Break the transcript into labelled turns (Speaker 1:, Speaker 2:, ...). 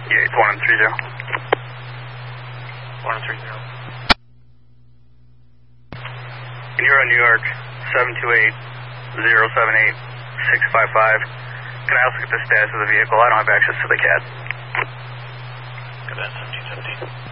Speaker 1: Yeah, it's 130. 130. Nero, New York, 728-078-655. Can I also get the status of the vehicle? I don't have access to the CAD.
Speaker 2: Good, 1717.